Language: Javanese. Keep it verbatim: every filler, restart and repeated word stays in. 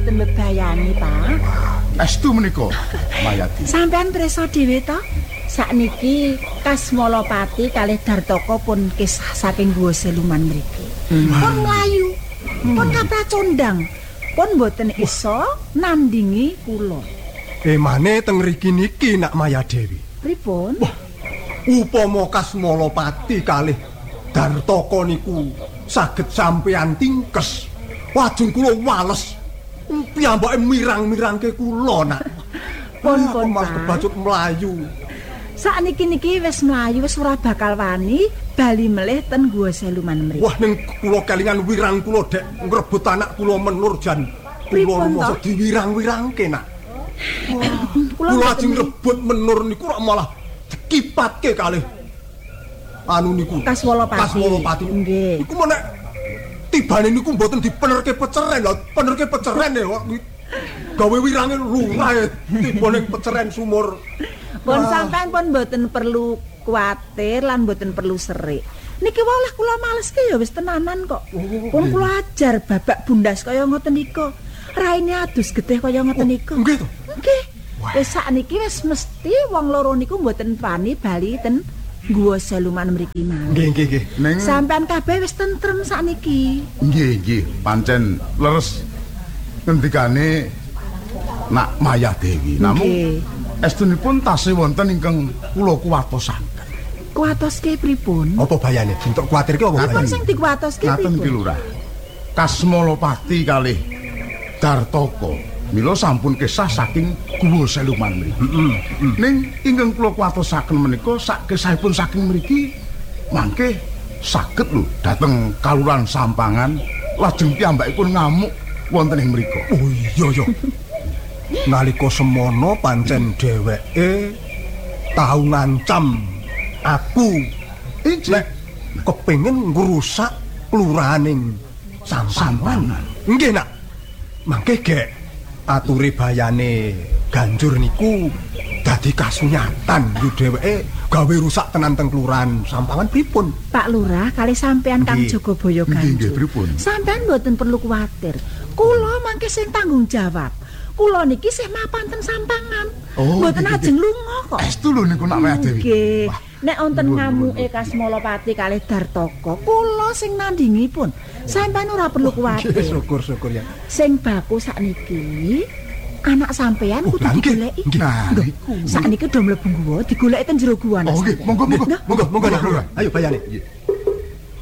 mboten bebayani, Pak. Estu menika, Mayati. Sampean preso dhewe to? Sakniki Kasmolopati kalih Dartaka pun kisah saking Guwa Seluman mriki. Hmm. Pun mlayu, hmm. pun kapracondang, pun mboten iso nandingi kula. Emane teng mriki niki Nak Mayadewi. Pripun? Wah, upama Kasmolopati kalih Dartaka niku saged sampeyan tingkes, lajeng kula wales. Piyambake mirang-mirangke kula, Nak. Pun-pun Mas kebacut mlayu. Sakniki niki wis mlayu wis ora bakal wani bali melih ten Guwa Seluman mriki. Wah ning kula kelingan wirang kula dek ngrebut anak kula menur jan kula mosok diwirang-wirangke, Nak. Kula lajeng rebut menur niku kok malah dikipatke kalih anu niku Kasmolopati. Kasmolopati. Nggih. Iku menek tibane niku mboten dipenerke peceren lho, penerke peceren ya gawe wirange lurah tiba ning peceren sumur. Pun sampean pun mboten perlu kuwatir lan mboten perlu serik. Niki wae lah kula maleske ya wis tenanan kok. Pun kula ajar babak bundas kaya ngoten niku. Raine adus getih kaya ngoten niku. Nggih to? Nggih. Wis sakniki wis mesti wong loro niku mboten wani bali ten Guwa Seluman mriki malih. Nggih, nggih, nggih. Ning sampean kabeh wis tentrem sakniki. Nggih, nggih, pancen leres ngendikane Nak Mayadewi. Namung estunipun tasih wonten ingkang kula kuwatosaken. Kuwatoske pripun? Apa bayane? Entuk kuwatirke apa bayane? Apa sing dikuwatoske Ngaten pripun? ki Lurah. Kasmolopati kalih Dartaka mila sampun kisah saking Guwa Seluman mriki. Heeh. Ning ingkang kula kuwatosaken menika sak kisahipun saking mriki mangke saged lho dhateng Kalurahan Sampangan lajeng piyambakipun ngamuk wonten ing mriku. Oh iya ya. Nalika semono pancen dheweke tau ngancam aku nek kepengin ngrusak kelurahaning Sampangan. Nggih, Nak. Mangke gek ature bayane ganjur niku dadi kasunyatan yu dheweke gawe rusak tenan teng kelurahan Sampangan pripun? Pak Lurah kali sampean Kang Jogobaya ganjur. Sampean mboten perlu kuwatir. Kula mangke sing tanggung jawab. Kula niki sih mapan ten Sampangan. Oh, mboten ajeng lunga kok. Estu lho niku Nak Mayadewi. Nggih. Nek wonten ngamuke Kasmolopati kalih Dartaka, kula sing nandingi pun. Sampeyan ora perlu kuwatir. Syukur-syukur ya. Sing baku sakniki anak sampeyan kudu digoleki. Nah, niku. Sakniki do mlebu guwa, digoleki ten jero guwa. Oh nggih, monggo monggo. Monggo, monggo Nak Lurah. Ayo bayane.